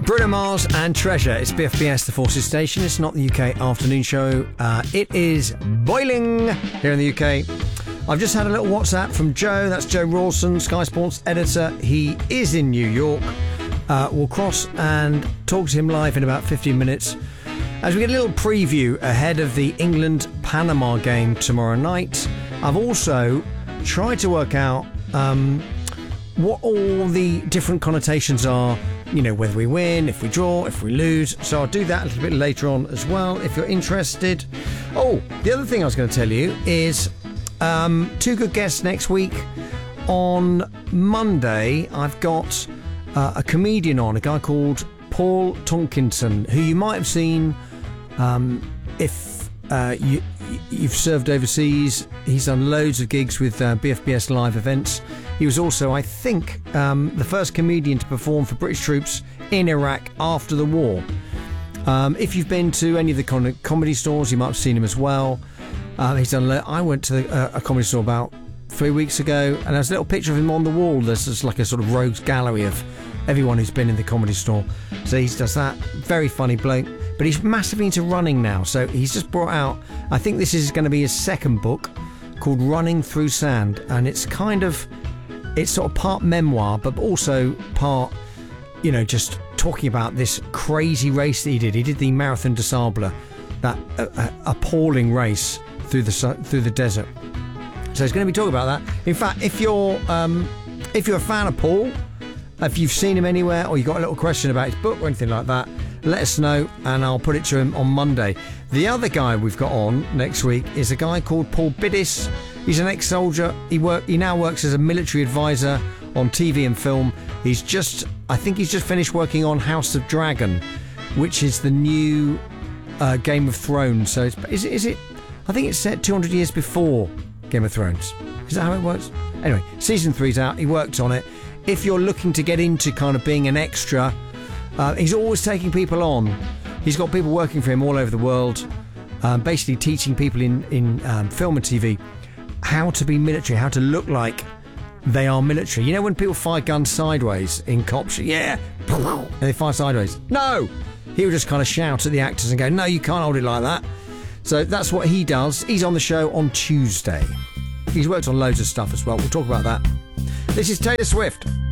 Bruno Mars and Treasure. It's BFBS, the Forces Station. It's not the UK afternoon show. It is boiling here in the UK. I've just had a little WhatsApp from Joe. That's Joe Rawson, Sky Sports editor. He is in New York. We'll cross and talk to him live in about 15 minutes as we get a little preview ahead of the England-Panama game tomorrow night. I've also tried to work out what all the different connotations are, you know, whether we win, if we draw, if we lose. So I'll do that a little bit later on as well, if you're interested. Oh, the other thing I was going to tell you is two good guests next week. On Monday, I've got a comedian on, a guy called Paul Tonkinson, who you might have seen if you've served overseas. He's done loads of gigs with BFBS live events. He was also, I think, the first comedian to perform for British troops in Iraq after the war. If you've been to any of the comedy stores, you might have seen him as well. He's done. I went to a comedy store about 3 weeks ago, and there's a little picture of him on the wall. There's just like a sort of rogues gallery of everyone who's been in the comedy store. So he does that. Very funny bloke. But he's massively into running now. So he's just brought out, I think this is going to be his second book, called Running Through Sand. And it's sort of part memoir, but also part, you know, just talking about this crazy race that he did. He did the Marathon des Sables, that appalling race through the desert. So he's going to be talking about that. In fact, if you're a fan of Paul, if you've seen him anywhere or you've got a little question about his book or anything like that, let us know and I'll put it to him on Monday. The other guy we've got on next week is a guy called Paul Biddis. He's an ex-soldier. He now works as a military advisor on TV and film. I think he's just finished working on House of Dragon, which is the new Game of Thrones. So is it? I think it's set 200 years before Game of Thrones. Is that how it works? Anyway, season 3's out. He worked on it. If you're looking to get into kind of being an extra, he's always taking people on. He's got people working for him all over the world, basically teaching people in film and TV how to be military, how to look like they are military. You know when people fire guns sideways in cops? Yeah, and they fire sideways. No! He would just kind of shout at the actors and go, no, you can't hold it like that. So that's what he does. He's on the show on Tuesday. He's worked on loads of stuff as well. We'll talk about that. This is Taylor Swift.